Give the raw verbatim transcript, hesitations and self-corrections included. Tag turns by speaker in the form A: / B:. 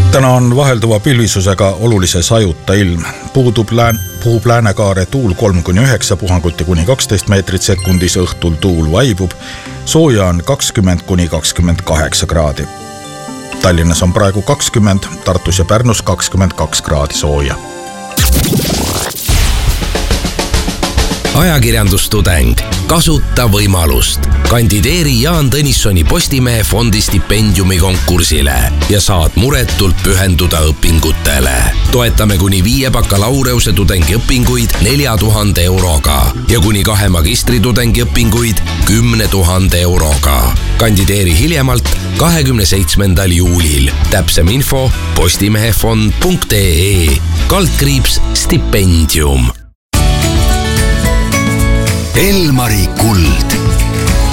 A: Täna on vahelduva pilvisusega olulise sajuta ilm. Puudub lään, puhub läänekaare tuul kolm kuni üheksa puhanguti kuni kaksteist meetrit sekundis, õhtul tuul vaibub. Sooja on kakskümmend kuni kakskümmend kaheksa kraadi. Tallinnas on praegu kakskümmend, Tartus ja Pärnus kakskümmend kaks kraadi sooja.
B: Ajakirjandustudeng. Kasuta võimalust. Kandideeri Jaan Tõnissoni Postimehe fondi stipendiumi konkursile ja saad muretult pühenduda õpingutele. Toetame kuni viie bakalaureuse tudengiõpinguid nelja tuhande euroga ja kuni kahe magistritudengi õpinguid kümne tuhande euroga. Kandideeri hiljemalt kahekümne seitsmendal juulil. Täpsem info postimehefond punkt ee kaldkriips stipendium.
C: Elmari kuld.